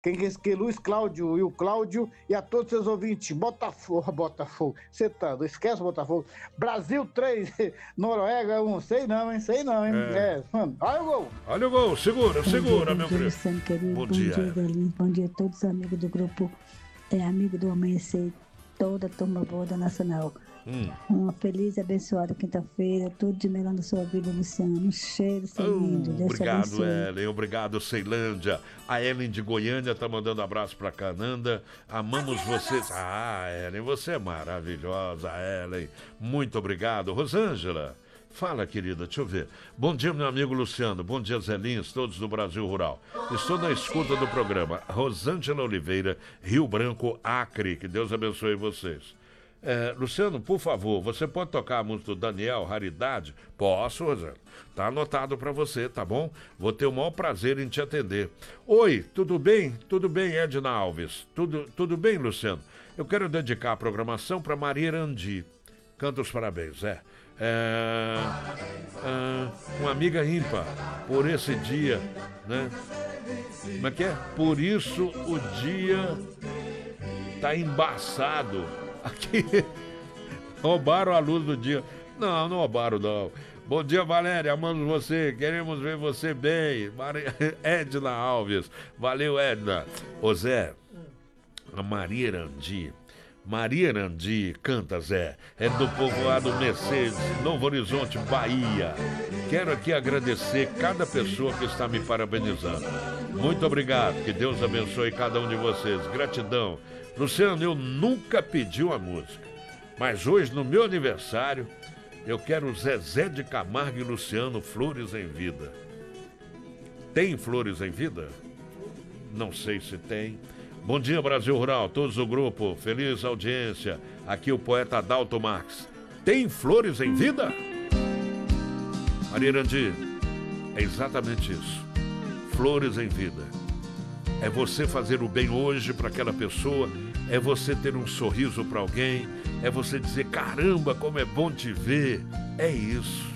Quem quer que Luiz Cláudio e o Cláudio e a todos os seus ouvintes. Botafogo. Você tá, não esquece o Botafogo. Brasil 3, Noruega 1. Sei não, hein? Mano, olha o gol. Olha o gol, segura, meu querido. Luciano, querido. Bom dia, Evelyn. Bom dia a todos os amigos do grupo Amigo do Amanhecer, toda a turma boa da Nacional. Uma feliz e abençoada quinta-feira, tudo de melhor na sua vida, Luciano. Um cheiro, Ceilândia. Obrigado, Ellen. Obrigado, Ceilândia. A Ellen de Goiânia tá mandando abraço pra Cananda. Amamos vocês. Ah, Ellen, você é maravilhosa, Ellen. Muito obrigado. Rosângela, fala, querida, deixa eu ver. Bom dia, meu amigo Luciano. Bom dia, Zelinhos, todos do Brasil Rural. Estou na escuta do programa. Rosângela Oliveira, Rio Branco, Acre. Que Deus abençoe vocês. Luciano, por favor, você pode tocar a música do Daniel, Raridade? Posso, Rosângela. Tá anotado pra você, tá bom? Vou ter o maior prazer em te atender. Oi, tudo bem? Tudo bem, Edna Alves? Tudo bem, Luciano? Eu quero dedicar a programação pra Maria Erandi. Canta os parabéns, uma amiga ímpar por esse dia, né? Como é que é? Por isso o dia tá embaçado. Aqui roubaram a luz do dia. Não roubaram, não. Bom dia, Valéria, amamos você, queremos ver você bem. Edna Alves, valeu, Edna. Ô Zé, a Maria Erandi, canta, Zé, é do povoado Mercedes, Novo Horizonte, Bahia. Quero aqui agradecer cada pessoa que está me parabenizando. Muito obrigado, que Deus abençoe cada um de vocês. Gratidão. Luciano, eu nunca pedi uma música, mas hoje, no meu aniversário, eu quero Zezé de Camargo e Luciano, Flores em Vida. Tem Flores em Vida? Não sei se tem. Bom dia, Brasil Rural, todos o grupo, feliz audiência. Aqui o poeta Adalto Marques. Tem Flores em Vida? Maria Erandi, é exatamente isso. Flores em Vida. É você fazer o bem hoje para aquela pessoa, é você ter um sorriso para alguém, é você dizer, caramba, como é bom te ver. É isso.